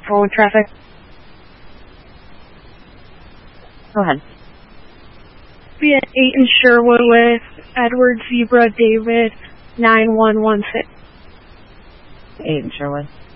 Forward traffic. Go ahead. Be at 8 in Sherwood with Edward Zebra David 9116. 8 in Sherwood.